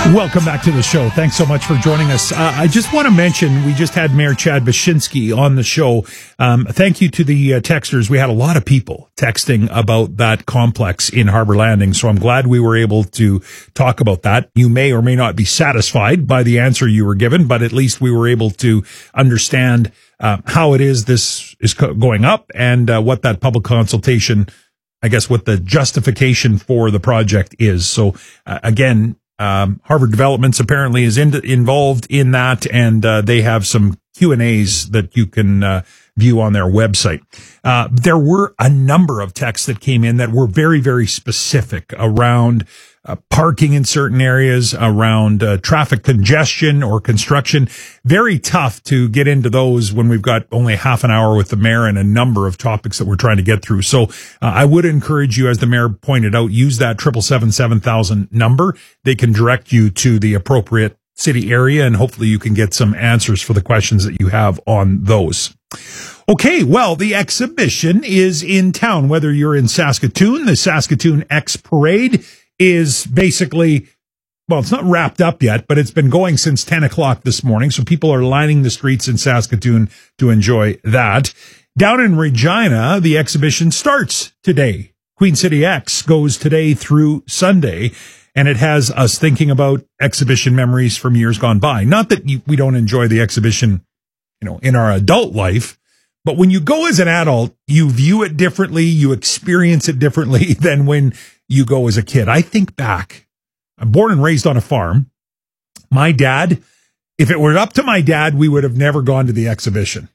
Welcome back to the show. Thanks so much for joining us. I just want to mention, we just had Mayor Chad Baczynski on the show. Thank you to the texters. We had a lot of people texting about that complex in Harbor Landing, so I'm glad we were able to talk about that. You may or may not be satisfied by the answer you were given, but at least we were able to understand how it is this is going up and what that public consultation, I guess, what the justification for the project is. So again, Harvard Developments apparently is involved in that, and they have some Q&As that you can view on their website. There were a number of texts that came in that were very, very specific around parking in certain areas, around traffic congestion or construction. Very tough to get into those when we've got only half an hour with the mayor and a number of topics that we're trying to get through. So I would encourage you, as the mayor pointed out, use that 777-7000 number. They can direct you to the appropriate city area, and hopefully you can get some answers for the questions that you have on those. Okay, well, the exhibition is in town. Whether you're in Saskatoon, the Saskatoon X Parade is basically, well, it's not wrapped up yet, but it's been going since 10 o'clock this morning. So people are lining the streets in Saskatoon to enjoy that. Down in Regina, the exhibition starts today. Queen City X goes today through Sunday, and it has us thinking about exhibition memories from years gone by. Not that we don't enjoy the exhibition, in our adult life, but when you go as an adult, you view it differently, you experience it differently than when you go as a kid. I think back, I'm born and raised on a farm. My dad, if it were up to my dad, we would have never gone to the exhibition.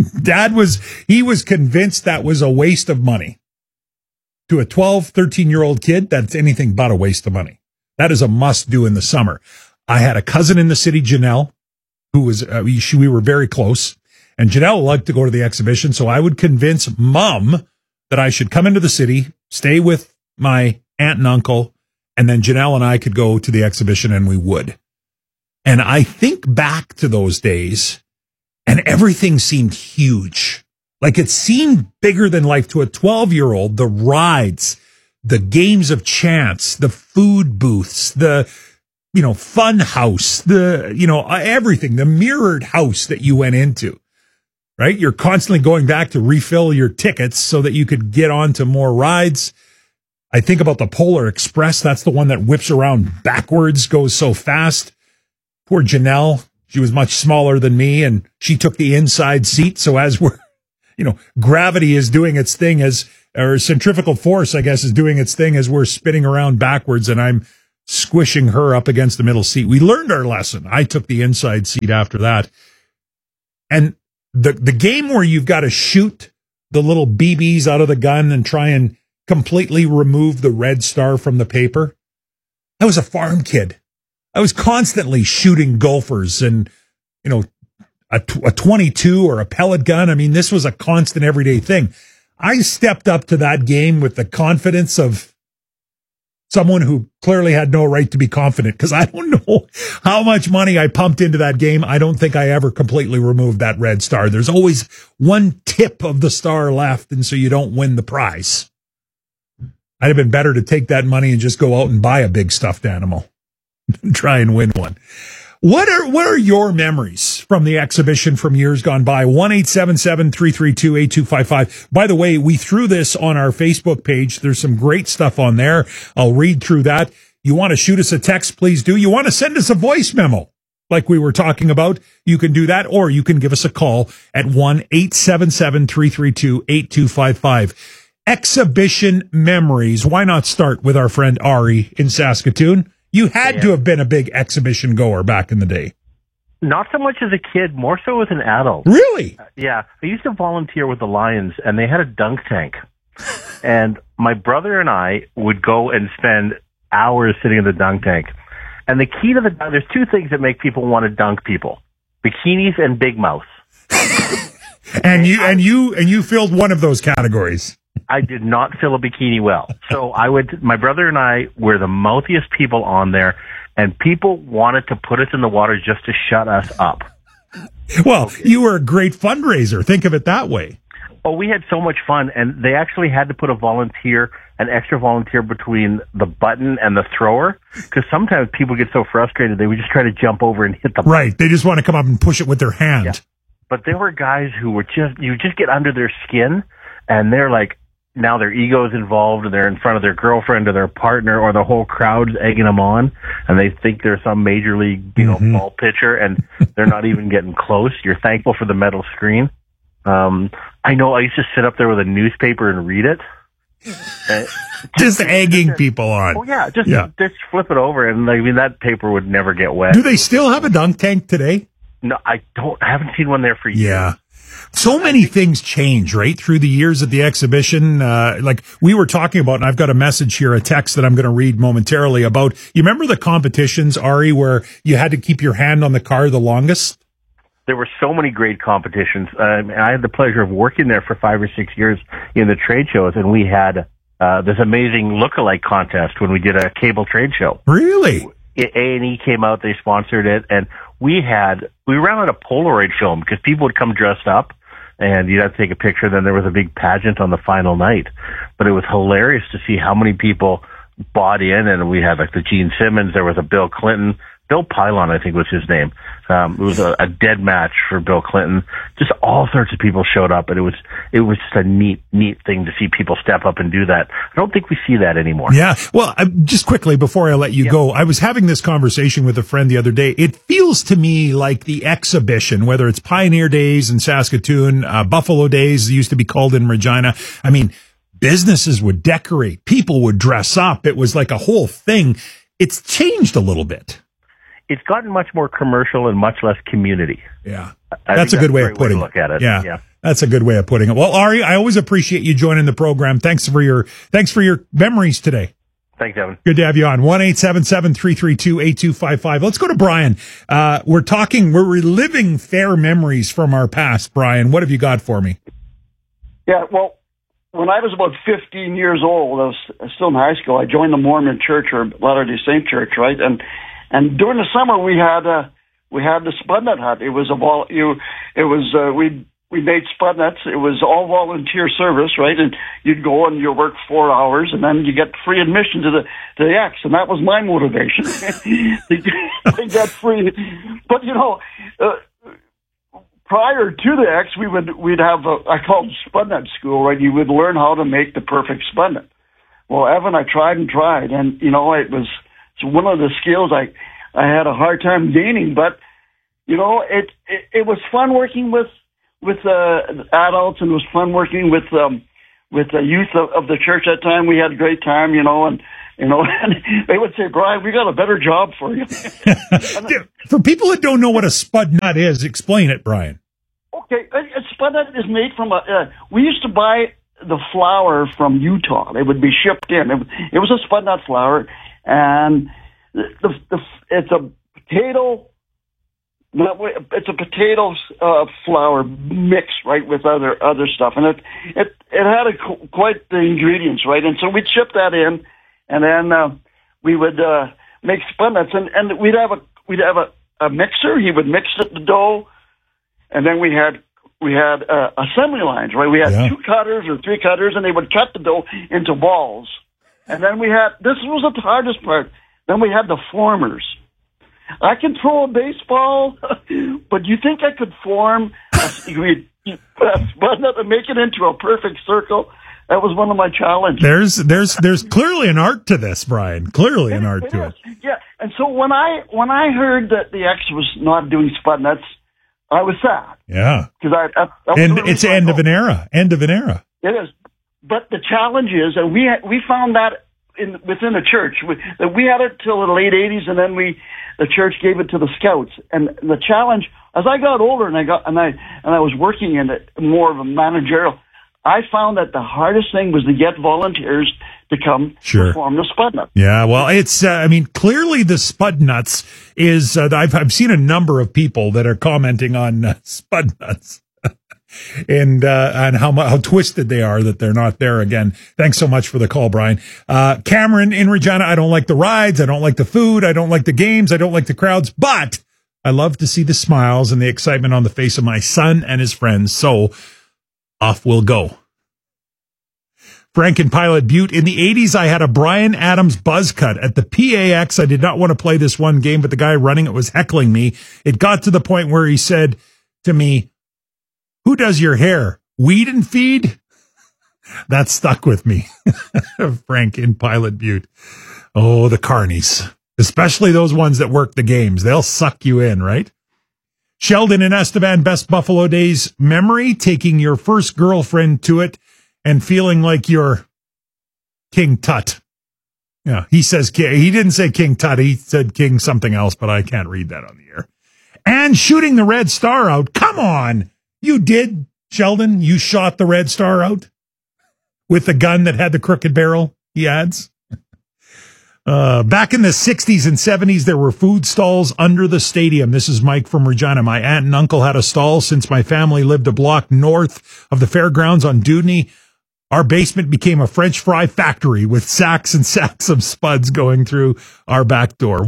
He was convinced that was a waste of money. To a 12, 13-year-old kid, that's anything but a waste of money. That is a must do in the summer. I had a cousin in the city, Janelle, who was, we were very close. And Janelle liked to go to the exhibition, so I would convince Mom that I should come into the city, stay with my aunt and uncle, and then Janelle and I could go to the exhibition, and we would. And I think back to those days, and everything seemed huge. Like, it seemed bigger than life to a 12-year-old. The rides, the games of chance, the food booths, the fun house, everything, the mirrored house that you went into. Right? You're constantly going back to refill your tickets so that you could get on to more rides. I think about the Polar Express. That's the one that whips around backwards, goes so fast. Poor Janelle. She was much smaller than me, and she took the inside seat. So as we're, gravity is doing its thing or centrifugal force, I guess, is doing its thing as we're spinning around backwards, and I'm squishing her up against the middle seat. We learned our lesson. I took the inside seat after that. And the game where you've got to shoot the little BBs out of the gun and try and completely remove the red star from the paper. I was a farm kid. I was constantly shooting gophers and, a 22 or a pellet gun. I mean, this was a constant everyday thing. I stepped up to that game with the confidence of someone who clearly had no right to be confident, because I don't know how much money I pumped into that game. I don't think I ever completely removed that red star. There's always one tip of the star left, and so you don't win the prize. I'd have been better to take that money and just go out and buy a big stuffed animal and try and win one. What are your memories from the exhibition from years gone by? 1-877-332-8255. By the way, we threw this on our Facebook page. There's some great stuff on there. I'll read through that. You want to shoot us a text, please do. You want to send us a voice memo, like we were talking about, you can do that, or you can give us a call at 1-877-332-8255. Exhibition memories. Why not start with our friend Ari in Saskatoon? You had to have been a big exhibition goer back in the day. Not so much as a kid, more so as an adult. Really? Yeah. I used to volunteer with the Lions, and they had a dunk tank. And my brother and I would go and spend hours sitting in the dunk tank. And the key to there's two things that make people want to dunk people: bikinis and big mouths. and you filled one of those categories. I did not fill a bikini well. So my brother and I were the mouthiest people on there, and people wanted to put us in the water just to shut us up. Well, you were a great fundraiser. Think of it that way. Oh, we had so much fun, and they actually had to put an extra volunteer between the button and the thrower, because sometimes people get so frustrated they would just try to jump over and hit the button. Right. They just want to come up and push it with their hand. Yeah. But there were guys who were you just get under their skin, and they're like, now their ego's involved, and they're in front of their girlfriend or their partner, or the whole crowd's egging them on, and they think they're some major league, ball pitcher, and they're not even getting close. You're thankful for the metal screen. I know I used to sit up there with a newspaper and read it. Just egging people on. Oh yeah, just flip it over, and that paper would never get wet. Do they still have a dunk tank today? No, I haven't seen one there for years. Yeah. So many things change, right, through the years at the exhibition. Like we were talking about, and I've got a message here, a text that I'm going to read momentarily about, you remember the competitions, Ari, where you had to keep your hand on the car the longest? There were so many great competitions. I had the pleasure of working there for 5 or 6 years in the trade shows, and we had this amazing look-alike contest when we did a cable trade show. Really? A&E came out, they sponsored it, and we ran out a Polaroid film because people would come dressed up, and you'd have to take a picture. Then there was a big pageant on the final night. But it was hilarious to see how many people bought in, and we had like the Gene Simmons, there was a Bill Clinton, Bill Pylon, I think was his name. It was a dead match for Bill Clinton. Just all sorts of people showed up, and it was just a neat thing to see people step up and do that. I don't think we see that anymore. Yeah. Well, just quickly before I let you go, I was having this conversation with a friend the other day. It feels to me like the exhibition, whether it's Pioneer Days in Saskatoon, Buffalo Days, it used to be called in Regina. I mean, businesses would decorate, people would dress up. It was like a whole thing. It's changed a little bit. It's gotten much more commercial and much less community. Yeah. That's a good way of putting it. Look at it. Yeah. That's a good way of putting it. Well, Ari, I always appreciate you joining the program. Thanks for your memories today. Thanks, Evan. Good to have you on. 1-877-332-8255. Let's go to Brian. We're reliving fair memories from our past. Brian, what have you got for me? Yeah, well, when I was about 15 years old, I was still in high school, I joined the Mormon Church, or Latter-day Saint Church, right? And during the summer, we had the Spudnut Hut. We made Spudnuts. It was all volunteer service, right? And you'd go and you work 4 hours, and then you get free admission to the X, and that was my motivation. to get free. But prior to the X, we'd have I called Spudnut school, right? You would learn how to make the perfect Spudnut. Well, Evan, I tried, and it's one of the skills I had a hard time gaining, but it was fun working with adults, and it was fun working with the youth of the church at that time. We had a great time, and they would say, Brian, we got a better job for you. For people that don't know what a spud nut is, explain it, Brian. Okay, a spud nut is made from we used to buy the flour from Utah. It would be shipped in. It was a spud nut flour, and it's a potato. It's a potato flour mix, right, with other stuff, and it had quite the ingredients, right, and so we'd ship that in, and then we would make spud nuts, and we'd have a mixer. He would mix the dough, and then we had assembly lines, right. We had 2 cutters or 3 cutters, and they would cut the dough into balls, and then this was the hardest part. Then we had the formers. I can throw a baseball, but you think I could form a spud nut and make it into a perfect circle? That was one of my challenges. There's clearly an art to this, Brian. Clearly an art to it. Yeah, and so when I heard that the X was not doing spud nuts, I was sad. Yeah, because it's end of an era. End of an era. It is, but the challenge is, and we found that within the church, we had it till the late '80s, and then the church gave it to the Scouts. And the challenge, as I got older and I was working in it more of a managerial, I found that the hardest thing was to get volunteers to come perform the spud nut. Yeah, well, it's clearly the spud nuts is I've seen a number of people that are commenting on spud nuts. And how twisted they are that they're not there again. Thanks so much for the call, Brian. Cameron in Regina, I don't like the rides, I don't like the food, I don't like the games, I don't like the crowds, but I love to see the smiles and the excitement on the face of my son and his friends. So off we'll go. Frank in Pilot Butte. In the 80s, I had a Bryan Adams buzz cut at the PAX. I did not want to play this one game, but the guy running it was heckling me. It got to the point where he said to me, "Who does your hair? Weed and Feed?" That stuck with me. Frank in Pilot Butte. Oh, the carnies, especially those ones that work the games. They'll suck you in, right? Sheldon in Estevan, best Buffalo Days memory, taking your first girlfriend to it and feeling like you're King Tut. Yeah, he says, he didn't say King Tut, he said King something else, but I can't read that on the air. And shooting the Red Star out. Come on. You did, Sheldon. You shot the Red Star out with the gun that had the crooked barrel, he adds. Back in the 60s and 70s, there were food stalls under the stadium. This is Mike from Regina. My aunt and uncle had a stall since my family lived a block north of the fairgrounds on Dewdney. Our basement became a French fry factory with sacks and sacks of spuds going through our back door.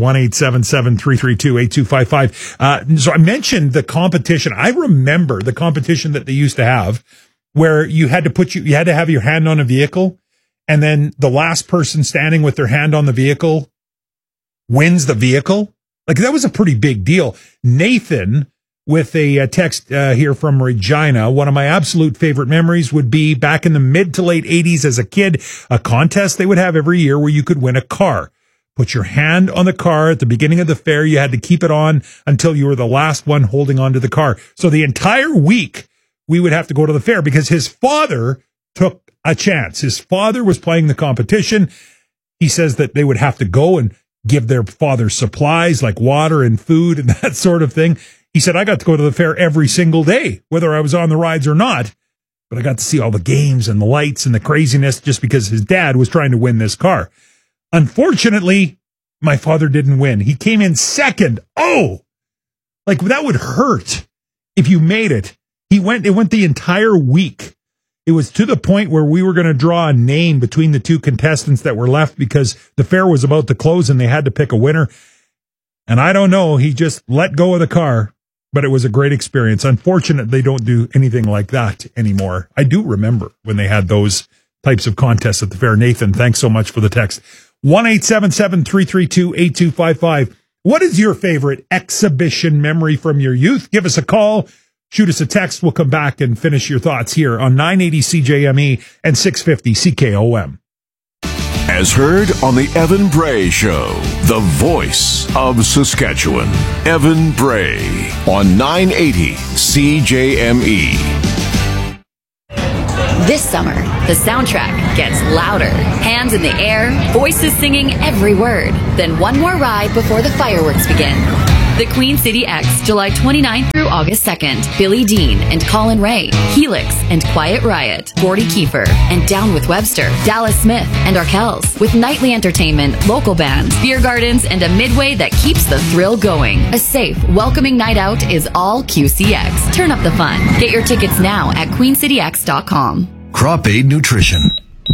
1-877-332-8255. So I mentioned the competition. I remember the competition that they used to have where you had to have your hand on a vehicle, and then the last person standing with their hand on the vehicle wins the vehicle. Like, that was a pretty big deal. Nathan, with a text here from Regina, one of my absolute favorite memories would be back in the mid to late 80s as a kid, a contest they would have every year where you could win a car. Put your hand on the car at the beginning of the fair. You had to keep it on until you were the last one holding onto the car. So the entire week we would have to go to the fair because his father took a chance. His father was playing the competition. He says that they would have to go and give their father supplies like water and food and that sort of thing. He said, I got to go to the fair every single day, whether I was on the rides or not, but I got to see all the games and the lights and the craziness just because his dad was trying to win this car. Unfortunately, my father didn't win. He came in second. Oh, like that would hurt if you made it. It went the entire week. It was to the point where we were going to draw a name between the two contestants that were left because the fair was about to close and they had to pick a winner. And I don't know, he just let go of the car, but it was a great experience. Unfortunately, they don't do anything like that anymore. I do remember when they had those types of contests at the fair. Nathan, thanks so much for the text. 1-877-332-8255. What is your favorite exhibition memory from your youth? Give us a call. Shoot us a text. We'll come back and finish your thoughts here on 980 CJME and 650 CKOM. As heard on the Evan Bray Show, the voice of Saskatchewan. Evan Bray on 980 CJME. This summer, the soundtrack gets louder. Hands in the air, voices singing every word. Then one more ride before the fireworks begin. The Queen City X, July 29th through August 2nd. Billy Dean and Colin Ray, Helix and Quiet Riot, Gordy Kiefer and Down with Webster, Dallas Smith and Arkells, with nightly entertainment, local bands, beer gardens, and a midway that keeps the thrill going. A safe, welcoming night out is all QCX. Turn up the fun. Get your tickets now at queencityx.com. Crop Aid Nutrition.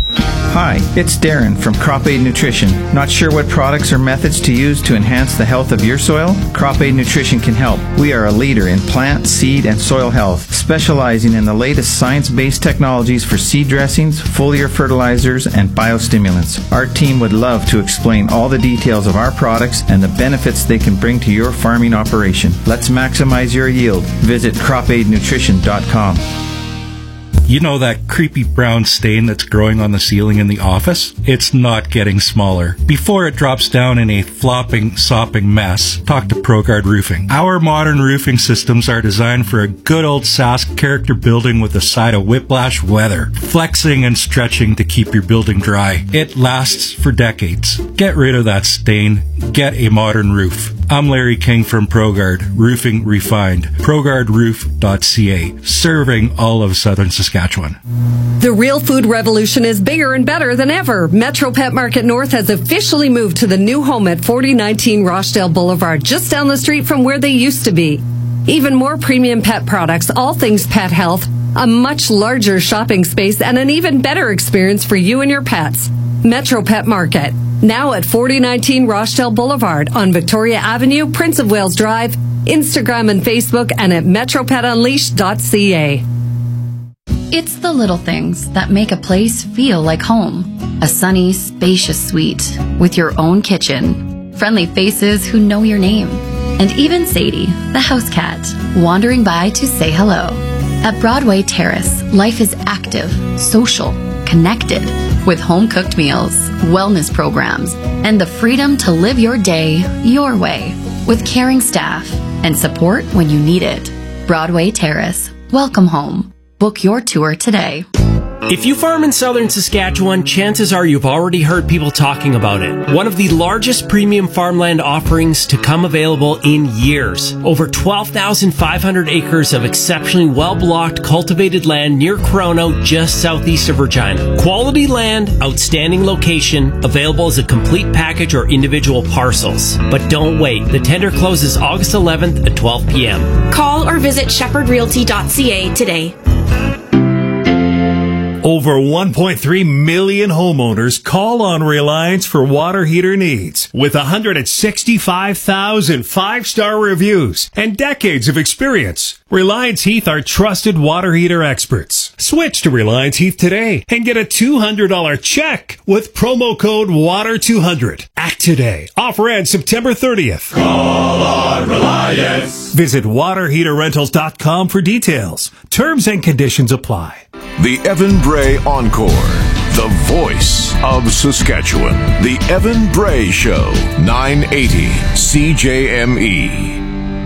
Hi, it's Darren from Crop Aid Nutrition. Not sure what products or methods to use to enhance the health of your soil? Crop Aid Nutrition can help. We are a leader in plant, seed, and soil health, specializing in the latest science-based technologies for seed dressings, foliar fertilizers, and biostimulants. Our team would love to explain all the details of our products and the benefits they can bring to your farming operation. Let's maximize your yield. Visit cropaidnutrition.com. You know that creepy brown stain that's growing on the ceiling in the office? It's not getting smaller. Before it drops down in a flopping, sopping mess, talk to ProGuard Roofing. Our modern roofing systems are designed for a good old Sask character building with a side of whiplash weather, flexing and stretching to keep your building dry. It lasts for decades. Get rid of that stain. Get a modern roof. I'm Larry King from ProGuard Roofing Refined. ProGuardRoof.ca, serving all of southern Saskatchewan. The real food revolution is bigger and better than ever. Metro Pet Market North has officially moved to the new home at 4019 Rochdale Boulevard, just down the street from where they used to be. Even more premium pet products, all things pet health, a much larger shopping space, and an even better experience for you and your pets. Metro Pet Market, now at 4019 Rochdale Boulevard on Victoria Avenue, Prince of Wales Drive, Instagram and Facebook, and at metropetunleashed.ca. It's the little things that make a place feel like home. A sunny, spacious suite with your own kitchen, friendly faces who know your name, and even Sadie, the house cat, wandering by to say hello. At Broadway Terrace, life is active, social, connected, with home-cooked meals, wellness programs, and the freedom to live your day your way, with caring staff and support when you need it. Broadway Terrace. Welcome home. Book your tour today. If you farm in southern Saskatchewan, chances are you've already heard people talking about it. One of the largest premium farmland offerings to come available in years. Over 12,500 acres of exceptionally well-blocked cultivated land near Corono, just southeast of Regina. Quality land, outstanding location, available as a complete package or individual parcels. But don't wait. The tender closes August 11th at 12 p.m. Call or visit shepherdrealty.ca today. Over 1.3 million homeowners call on Reliance for water heater needs. With 165,000 five-star reviews and decades of experience, Reliance Heath are trusted water heater experts. Switch to Reliance Heath today and get a $200 check with promo code WATER200. Act today. Offer ends September 30th. Call on Reliance. Visit waterheaterrentals.com for details. Terms and conditions apply. The Evan Bray Encore, the voice of Saskatchewan. The Evan Bray Show, 980 CJME.